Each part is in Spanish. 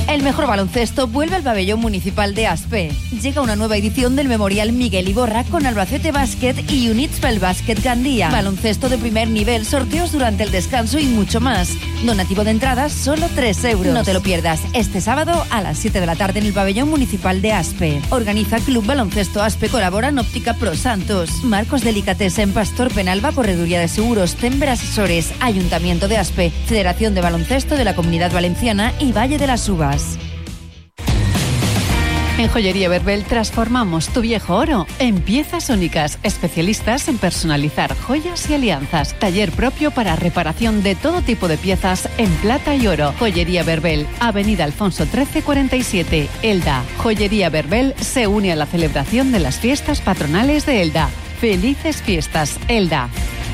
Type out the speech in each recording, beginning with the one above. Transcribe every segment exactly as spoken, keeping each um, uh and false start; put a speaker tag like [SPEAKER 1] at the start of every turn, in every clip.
[SPEAKER 1] El mejor baloncesto vuelve al pabellón municipal de Aspe. Llega una nueva edición del Memorial Miguel Iborra con Albacete Basket y Unitspel Basket Gandía. Baloncesto de primer nivel, sorteos durante el descanso y mucho más. Donativo de entradas, solo tres euros. No te lo pierdas este sábado a las siete de la tarde en el pabellón municipal de Aspe. Organiza Club Baloncesto Aspe, colaboran Óptica Pro Santos, Marcos Delicatessen, Pastor Penalba, Correduría de Seguros, Tember Asesores, Ayuntamiento de Aspe, Federación de Baloncesto de la Comunidad Valenciana y Valle de las Uvas.
[SPEAKER 2] En Joyería Verbel transformamos tu viejo oro en piezas únicas, especialistas en personalizar joyas y alianzas. Taller propio para reparación de todo tipo de piezas en plata y oro. Joyería Verbel, Avenida Alfonso trece cuarenta y siete, Elda. Joyería Verbel se une a la celebración de las fiestas patronales de Elda. Felices fiestas, Elda.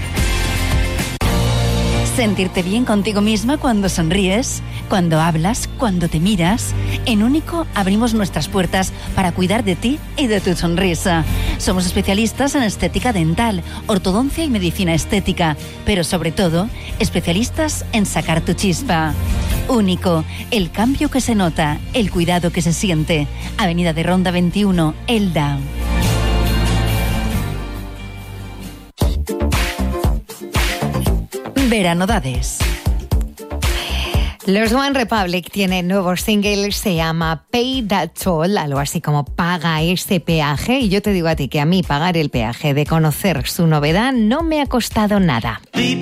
[SPEAKER 1] Sentirte bien contigo misma cuando sonríes, cuando hablas, cuando te miras. En Único abrimos nuestras puertas para cuidar de ti y de tu sonrisa. Somos especialistas en estética dental, ortodoncia y medicina estética, pero sobre todo, especialistas en sacar tu chispa. Único, el cambio que se nota, el cuidado que se siente. Avenida de Ronda veintiuno, Elda. Veranodades.
[SPEAKER 3] Los One Republic tienen nuevo single, se llama Pay That Toll, algo así como paga este peaje. Y yo te digo a ti que a mí pagar el peaje de conocer su novedad no me ha costado nada.
[SPEAKER 4] Deep